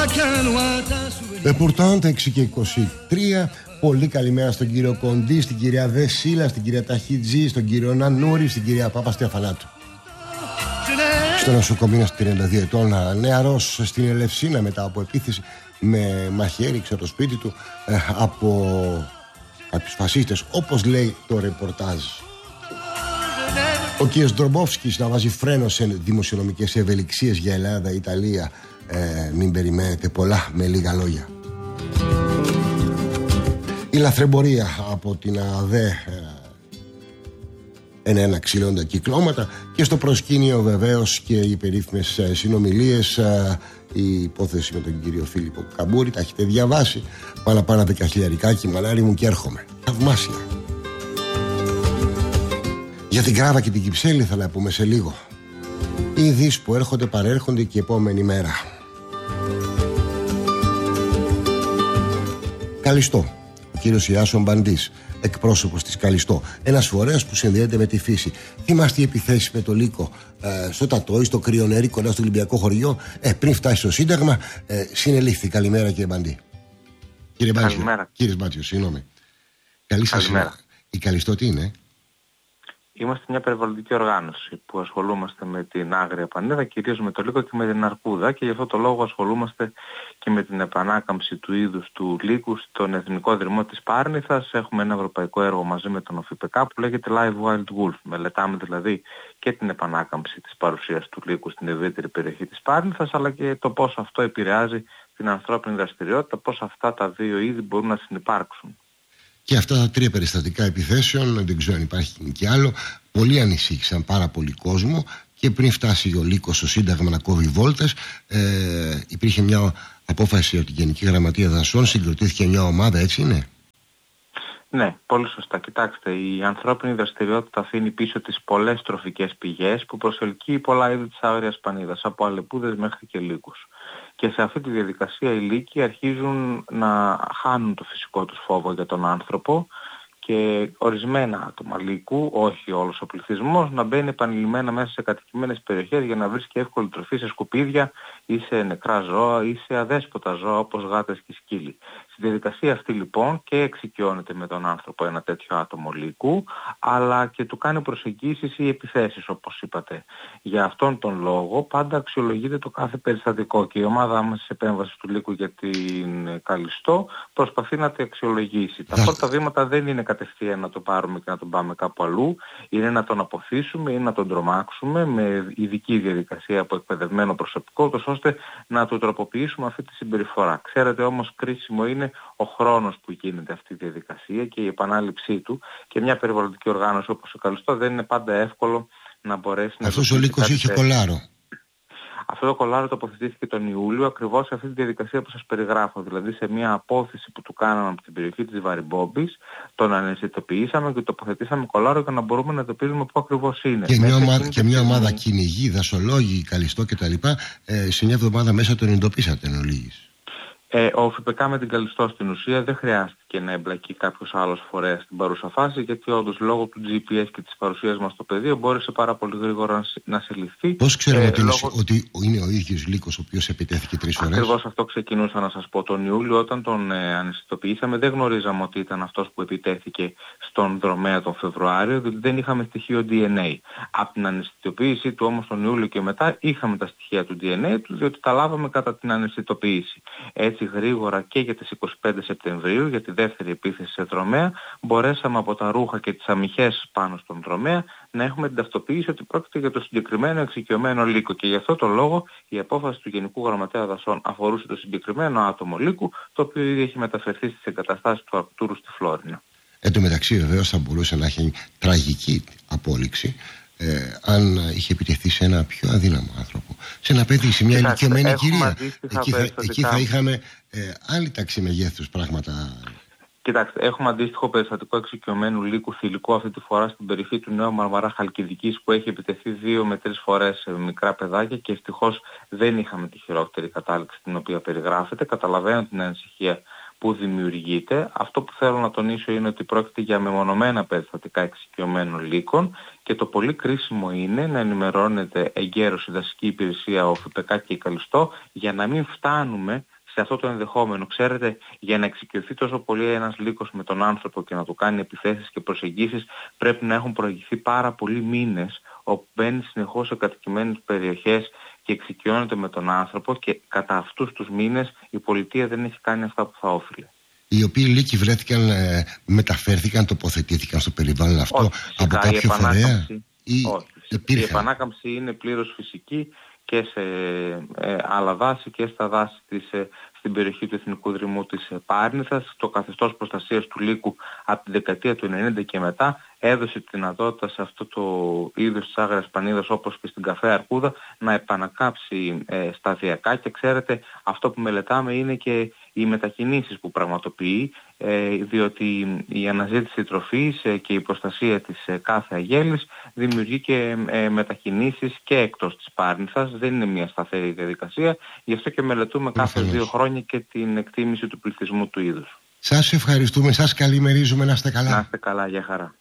Pourtant 6 και 23. Πολύ καλημέρα στον κύριο Κοντή, στην κυρία Δεσίλα, στην κυρία Ταχιτζή, στον κύριο Νανούρη, στην κυρία Πάπα Στεφανάτου. Στο νοσοκομείο 32 ετών νεαρός στην Ελευσίνα μετά από επίθεση με μαχαίρι έξω από το σπίτι του από κάποιους φασίστες, όπως λέει το ρεπορτάζ. Ο κύριος Ντρομπόφσκης να βάζει φρένο σε δημοσιονομικές ευελιξίες για Ελλάδα, Ιταλία. Μην περιμένετε πολλά, με λίγα λόγια. Η λαθρεμπορία από την ΑΔΕ ένα ξυλώντα κυκλώματα και στο προσκήνιο βεβαίως και οι περίφημες συνομιλίες, η υπόθεση με τον κύριο Φίλιππο Καμπούρη. Τα έχετε διαβάσει, πάνω 10.000 μαλάρι μου και έρχομαι. Θαυμάσια. Για την Κράβα και την Κυψέλη θα la πούμε σε λίγο. Οι ειδήσεις που έρχονται παρέρχονται και η επόμενη μέρα. Καλιστό. Ο κύριος Ιάσον Μπαντής, εκπρόσωπος της Καλιστό, ένας φορέας που συνδέεται με τη φύση. Θυμάστε οι επιθέσεις με το Λύκο στο Τατόι, στο Κρυονέρι, κοντά στο Ολυμπιακό χωριό, πριν φτάσει στο Σύνταγμα, συνελήφθη. Καλημέρα κύριε Μπαντή. Κύριε Μπάντζιο, συγγνώμη. Καλή σας ημέρα. Η Καλιστό τι είναι? Είμαστε μια περιβαλλοντική οργάνωση που ασχολούμαστε με την Άγρια Πανίδα, κυρίως με το Λύκο και με την Αρκούδα, και γι' αυτό το λόγο ασχολούμαστε και με την επανάκαμψη του είδους του Λύκου στον Εθνικό Δρυμό της Πάρνηθας. Έχουμε ένα ευρωπαϊκό έργο μαζί με τον ΟΦΠΚ που λέγεται Live Wild Wolf. Μελετάμε δηλαδή και την επανάκαμψη της παρουσίας του Λύκου στην ευρύτερη περιοχή της Πάρνηθας, αλλά και το πώς αυτό επηρεάζει την ανθρώπινη δραστηριότητα, πώς αυτά τα δύο είδη μπορούν να συνυπάρξουν. Και αυτά τα 3 περιστατικά επιθέσεων, δεν ξέρω αν υπάρχει και άλλο, πολλοί ανησύχησαν, πάρα πολύ κόσμο, και πριν φτάσει ο Λύκος στο Σύνταγμα να κόβει βόλτες, υπήρχε μια απόφαση από την Γενική Γραμματεία Δασών, συγκροτήθηκε μια ομάδα, έτσι είναι? Ναι, πολύ σωστά. Κοιτάξτε, η ανθρώπινη δραστηριότητα αφήνει πίσω τις πολλές τροφικές πηγές που προσελκύει πολλά είδη της Άγριας Πανίδας, από αλεπούδες μέχρι και λύκους. Και σε αυτή τη διαδικασία οι λύκοι αρχίζουν να χάνουν το φυσικό τους φόβο για τον άνθρωπο και ορισμένα άτομα λύκου, όχι όλος ο πληθυσμός, να μπαίνει επανειλημμένα μέσα σε κατοικημένες περιοχές για να βρίσκει εύκολη τροφή σε σκουπίδια ή σε νεκρά ζώα ή σε αδέσποτα ζώα όπως γάτες και σκύλοι. Στη διαδικασία αυτή λοιπόν και εξοικειώνεται με τον άνθρωπο ένα τέτοιο άτομο λύκου, αλλά και του κάνει προσεγγίσεις ή επιθέσεις όπως είπατε. Για αυτόν τον λόγο πάντα αξιολογείται το κάθε περιστατικό και η ομάδα μας επέμβαση του λύκου για την Καλιστό προσπαθεί να τη αξιολογήσει. Τα πρώτα βήματα δεν είναι κατευθείαν να το πάρουμε και να τον πάμε κάπου αλλού, είναι να τον αποθήσουμε ή να τον τρομάξουμε με ειδική διαδικασία από εκπαιδευμένο προσωπικό, ώστε να του τροποποιήσουμε αυτή τη συμπεριφορά. Ξέρετε όμως κρίσιμο είναι ο χρόνος που γίνεται αυτή η διαδικασία και η επανάληψή του, και μια περιβαλλοντική οργάνωση όπως ο Καλιστό δεν είναι πάντα εύκολο να μπορέσει να... Αυτός ο Λύκος είχε κολάρο. Αυτό το κολάρο τοποθετήθηκε τον Ιούλιο ακριβώς σε αυτή τη διαδικασία που σας περιγράφω, δηλαδή σε μια απόθεση που του κάναμε από την περιοχή της Βαριμπόμπης, τον αναισθητοποιήσαμε και τοποθετήσαμε κολάρο για να μπορούμε να εντοπίζουμε πού ακριβώς είναι. Και μια ομάδα κυνηγοί, δασολόγοι, Καλιστό κτλ. Σε μια εβδομάδα μέσα τον εντοπίσατε εν ολίγης. Ο ΟΦΠΚ με την Καλιστό στην ουσία δεν χρειάστηκε να εμπλακεί κάποιος άλλος φορέας στην παρούσα φάση, γιατί όντως λόγω του GPS και της παρουσίας μας στο πεδίο μπόρεσε πάρα πολύ γρήγορα να συλληφθεί. Πώς ξέρουμε ότι είναι ο ίδιος Λύκος ο οποίος επιτέθηκε 3 φορές? Ακριβώς αυτό ξεκινούσα να σας πω. Τον Ιούλιο όταν τον αναισθητοποιήσαμε δεν γνωρίζαμε ότι ήταν αυτός που επιτέθηκε στον δρομέα τον Φεβρουάριο, διότι δεν είχαμε στοιχείο DNA. Από την αναισθητοποίησή του όμως τον Ιούλιο και μετά είχαμε τα στοιχεία του DNA του, διότι τα λάβαμε κατά την αναισθητοποίηση. Έτσι γρήγορα και για τις 25 Σεπτεμβρίου, για τη δεύτερη επίθεση σε δρομέα, μπορέσαμε από τα ρούχα και τις αμυχές πάνω στον δρομέα να έχουμε την ταυτοποίηση ότι πρόκειται για το συγκεκριμένο εξοικειωμένο λύκο. Και γι' αυτό το λόγο η απόφαση του Γενικού Γραμματέα Δασών αφορούσε το συγκεκριμένο άτομο λύκου, το οποίο ήδη έχει μεταφερθεί στις εγκαταστάσεις του Αρκτούρου στη Φλόρινα. Εν τω μεταξύ βεβαίως θα μπορούσε να έχει τραγική απόλυξη αν είχε επιτεθεί σε ένα πιο αδύναμο άνθρωπο, σε ένα παιδί, σε μια ηλικιωμένη κυρία. Εκεί θα είχαμε άλλη τάξη μεγέθους πράγματα. Κοιτάξτε, έχουμε αντίστοιχο περιστατικό εξοικειωμένου λύκου θηλυκού αυτή τη φορά στην περιοχή του Νέου Μαρμαρά Χαλκιδικής, που έχει επιτεθεί 2 με 3 φορές σε μικρά παιδάκια και ευτυχώς δεν είχαμε τη χειρότερη κατάληξη την οποία περιγράφεται. Καταλαβαίνω την ανησυχία που δημιουργείται. Αυτό που θέλω να τονίσω είναι ότι πρόκειται για μεμονωμένα περιστατικά εξοικειωμένων λύκων και το πολύ κρίσιμο είναι να ενημερώνεται εγκαίρως η δασική υπηρεσία, ο ΦΠΚ και η Καλυστό, για να μην φτάνουμε σε αυτό το ενδεχόμενο. Ξέρετε, για να εξοικειωθεί τόσο πολύ ένας λύκος με τον άνθρωπο και να του κάνει επιθέσεις και προσεγγίσεις, πρέπει να έχουν προηγηθεί πάρα πολλοί μήνες, όπου μπαίνει συνεχώς σε κατοικημένες περιοχές και εξοικειώνεται με τον άνθρωπο, και κατά αυτούς τους μήνες η πολιτεία δεν έχει κάνει αυτά που θα όφιλε. Οι οποίοι λύκοι βρέθηκαν, μεταφέρθηκαν, τοποθετήθηκαν στο περιβάλλον αυτό? Όχι, από κάποιο φορέα? Η επανάκαμψη είναι πλήρως φυσική και σε άλλα δάση και στα δάση στην περιοχή του Εθνικού Δρυμού της Πάρνηθας. Το καθεστώς προστασίας του λύκου από την δεκαετία του 90 και μετά έδωσε τη δυνατότητα σε αυτό το είδος της Άγριας Πανίδας, όπως και στην καφέ αρκούδα, να επανακάψει σταδιακά. Και ξέρετε, αυτό που μελετάμε είναι και οι μετακινήσεις που πραγματοποιεί, διότι η αναζήτηση τροφής και η προστασία της κάθε αγέλης δημιουργεί και μετακινήσεις και εκτός της Πάρνηθας. Δεν είναι μια σταθερή διαδικασία, γι' αυτό και μελετούμε κάθε 2 χρόνια και την εκτίμηση του πληθυσμού του είδους. Σας ευχαριστούμε, σας καλημερίζουμε, να είστε καλά. Να είστε καλά, για χαρά.